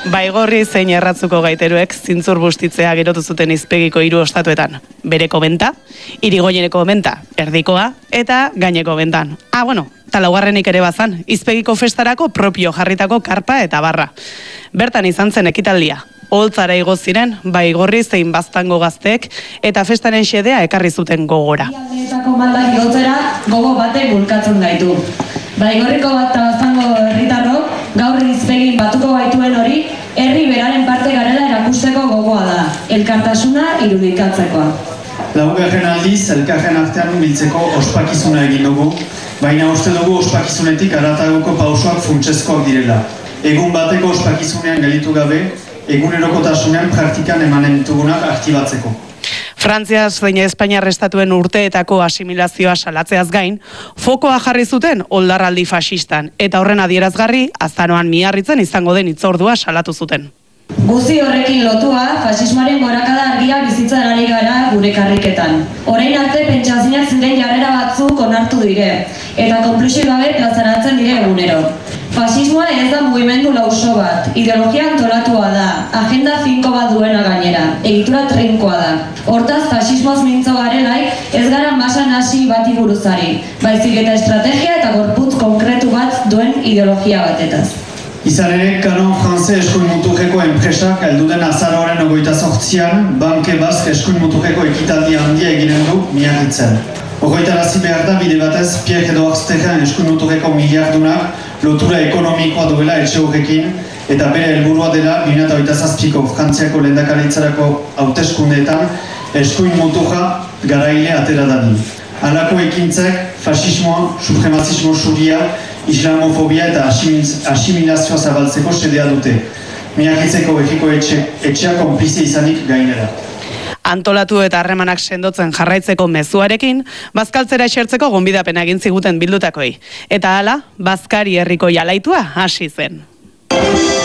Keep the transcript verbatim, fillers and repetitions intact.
Baigorri zein erratzuko gaiteruek zintzur bustitzea gerotu zuten izpegiko hiru ostatuetan. Bereko benta, Irigoyeneko benta, erdikoa eta gaineko bentan. Ah, bueno, talaugarrenik ere bazan, izpegiko festarako propio jarritako karpa eta barra. Bertan izan zen ekitaldia. Oholtzara igo ziren, Baigorri zein Baztango gazteek eta festaren xedea ekarri zuten gogora. Aldeetako maldak igotzera gogo batek bulkatzen gaitu. Baigorriko bat eta Baztango herritarrok gaur izpegin batuko gaituen hori herri beraren parte garela erakusteko gogoa da, elkartasuna irudikatzekoa. Laugarren aldiz, elkarren artean biltzeko ospakizuna egin dugu, baina uste dugu ospakizunetik haratagoko pausoak funtsezkoak direla. Egun bateko ospakizunean gelditu gabe, egunerokotasunean praktikan emanen ditugunak aktibatzeko. Frantzia zein Espainiar estatuen urteetako asimilazioa salatzeaz gain, fokoa jarri zuten oldarraldi faxistan, eta horren adierazgarri azaroan Miarritzen izango den hitzordua salatu zuten. Guzti horrekin lotua, fasismoaren gorakada argia bizitzen ari gara gure karriketan. Orain arte pentsazinak ziren jarrera batzuk onartu dire, eta konplexio gabe plazaratzen dire egunero. Fasismoa ez da mugimendu lauso bat, ideologia antolatua da, agenda finko bat duena gainera, egitura trinkoa da. Hortaz, fasismoaz mintzo garelaik ez gara masa nasi bati buruzari, baizik eta estrategia eta gorputz konkretu bat duen ideologia batetaz. Izan ere, Kanon Franze eskuin muturreko enpresak elduden azaroaren ogoita sortzian, Banke Bask eskuin muturreko ekitaldi handia eginen du Miarritzen. Ogoitarazi behar da bide batez, Pierre Edouard Sterren eskuin muturreko miliardunak lotura ekonomikoa duela etxe horrekin, eta bere helburua dela bi mila hogeita zazpiko Frantziako lehendakaritzarako hauteskundeetan eskuin muturra garaile atera dadin. Halako ekintzek, fasismoa, supremazismo zuria, islamofobia eta asimilazioa zabaltzeko xedea dute. Miarritzeko egiko etxea konplize izanik gainera. Antolatu eta harremanak sendotzen jarraitzeko mezuarekin, bazkaltzera esertzeko gonbidapena egin ziguten bildutakoi. Eta hala, Bazkari herriko jalaitua hasi zen.